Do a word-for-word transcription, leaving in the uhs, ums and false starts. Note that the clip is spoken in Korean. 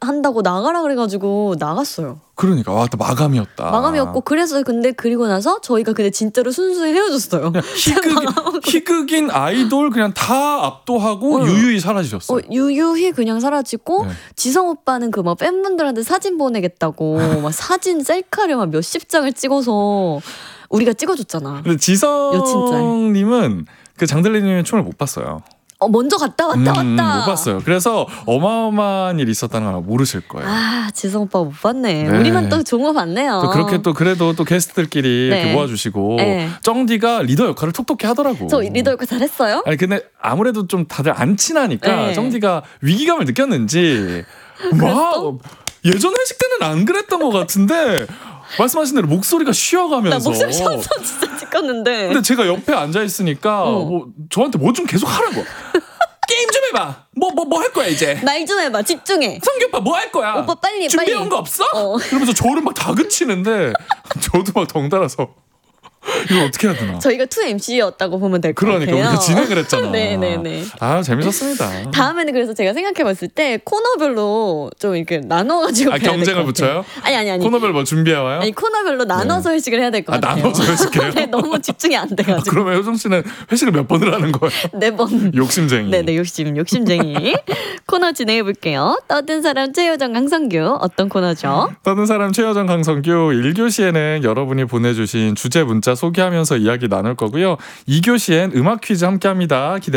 한다고 나가라 그래가지고 나갔어요. 그러니까 와, 또 마감이었다. 마감이었고 그래서 근데 그리고 나서 저희가 근데 진짜로 순수히 헤어졌어요. 희극, 희극인 아이돌 그냥 다 압도하고 어. 유유히 사라지셨어요. 어, 유유히 그냥 사라지고 네. 지성 오빠는 그 막 팬분들한테 사진 보내겠다고 막 사진 셀카를 막 몇십 장을 찍어서 우리가 찍어줬잖아. 근데 지성님은 그 장들리님의 춤을 못 봤어요. 어 먼저 갔다 왔다 음, 왔다. 못 봤어요. 그래서 어마어마한 일이 있었다는 걸 모르실 거예요. 아 지성 오빠 못 봤네. 네. 우리만 또 좋은 거 봤네요. 또 그렇게 또 그래도 또 게스트들끼리 네. 이렇게 모아주시고 네. 쩡디가 리더 역할을 톡톡히 하더라고. 저 리더 역할 잘했어요? 아니 근데 아무래도 좀 다들 안 친하니까 네. 쩡디가 위기감을 느꼈는지 막 예전 회식 때는 안 그랬던 것 같은데. 말씀하신 대로 목소리가 쉬어가면서. 나 목소리 쉬어서 진짜 찍었는데. 근데 제가 옆에 앉아 있으니까 어. 뭐 저한테 뭐 좀 계속 하라고. 게임 좀 해봐. 뭐 뭐 뭐 할 거야 이제. 말 좀 해봐. 집중해. 성규 오빠 뭐 할 거야. 오빠 빨리 준비해 빨리. 온 거 없어? 어. 이러면서 저를 막 다그치는데 저도 막 덩달아서. 이거 어떻게 해야 되나? 저희가 투 엠씨였다고 보면 될 것 같아요. 그러니까 우리가 진행을 했잖아. 네네네. 아 재밌었습니다. 다음에는 그래서 제가 생각해봤을 때 코너별로 좀 이렇게 나눠가지고 아, 경쟁을 붙여요? 아니 아니 아니. 코너별 뭐 준비해와요? 아니 코너별로 나눠서 네. 회식을 해야 될 것 아, 같아요. 나눠서 회식해요? 네, 너무 집중이 안 돼가지고. 아, 그러면 효정 씨는 회식을 몇 번을 하는 거예요? 네 번. 욕심쟁이. 네네 욕심 욕심쟁이. 코너 진행해 볼게요. 떠든 사람 최효정 강성규 어떤 코너죠? 떠든 사람 최효정 강성규 일 교시에는 여러분이 보내주신 주제 문자 소개하면서 이야기 나눌 거고요. 이 교시엔 음악 퀴즈 함께합니다. 기대.